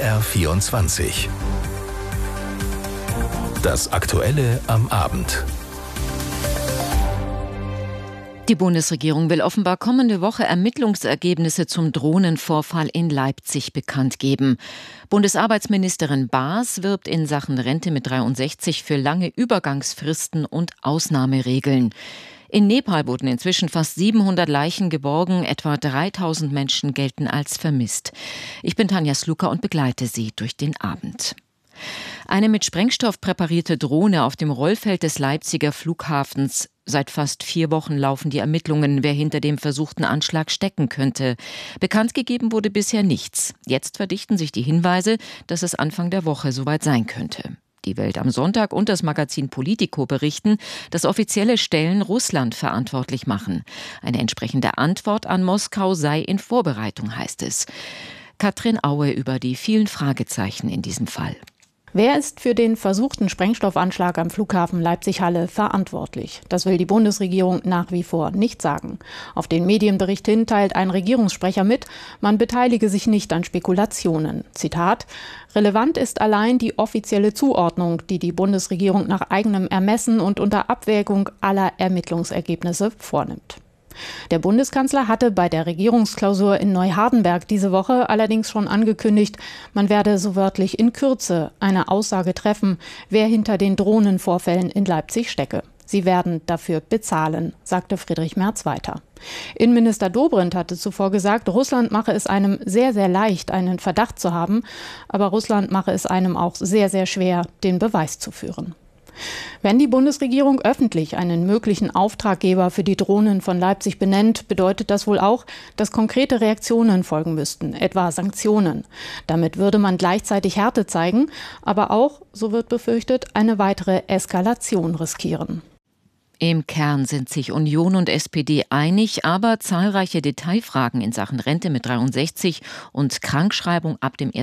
BR24. Das Aktuelle am Abend. Die Bundesregierung will offenbar kommende Woche Ermittlungsergebnisse zum Drohnenvorfall in Leipzig bekannt geben. Bundesarbeitsministerin Baas wirbt in Sachen Rente mit 63 für lange Übergangsfristen und Ausnahmeregeln. In Nepal wurden inzwischen fast 700 Leichen geborgen, etwa 3000 Menschen gelten als vermisst. Ich bin Tanja Sluka und begleite Sie durch den Abend. Eine mit Sprengstoff präparierte Drohne auf dem Rollfeld des Leipziger Flughafens. Seit fast 4 Wochen laufen die Ermittlungen, wer hinter dem versuchten Anschlag stecken könnte. Bekannt gegeben wurde bisher nichts. Jetzt verdichten sich die Hinweise, dass es Anfang der Woche soweit sein könnte. Die Welt am Sonntag und das Magazin Politico berichten, dass offizielle Stellen Russland verantwortlich machen. Eine entsprechende Antwort an Moskau sei in Vorbereitung, heißt es. Katrin Aue über die vielen Fragezeichen in diesem Fall. Wer ist für den versuchten Sprengstoffanschlag am Flughafen Leipzig-Halle verantwortlich? Das will die Bundesregierung nach wie vor nicht sagen. Auf den Medienbericht hin teilt ein Regierungssprecher mit, man beteilige sich nicht an Spekulationen. Zitat: Relevant ist allein die offizielle Zuordnung, die die Bundesregierung nach eigenem Ermessen und unter Abwägung aller Ermittlungsergebnisse vornimmt. Der Bundeskanzler hatte bei der Regierungsklausur in Neuhardenberg diese Woche allerdings schon angekündigt, man werde so wörtlich in Kürze eine Aussage treffen, wer hinter den Drohnenvorfällen in Leipzig stecke. Sie werden dafür bezahlen, sagte Friedrich Merz weiter. Innenminister Dobrindt hatte zuvor gesagt, Russland mache es einem sehr, sehr leicht, einen Verdacht zu haben, aber Russland mache es einem auch sehr, sehr schwer, den Beweis zu führen. Wenn die Bundesregierung öffentlich einen möglichen Auftraggeber für die Drohnen von Leipzig benennt, bedeutet das wohl auch, dass konkrete Reaktionen folgen müssten, etwa Sanktionen. Damit würde man gleichzeitig Härte zeigen, aber auch, so wird befürchtet, eine weitere Eskalation riskieren. Im Kern sind sich Union und SPD einig, aber zahlreiche Detailfragen in Sachen Rente mit 63 und Krankschreibung ab dem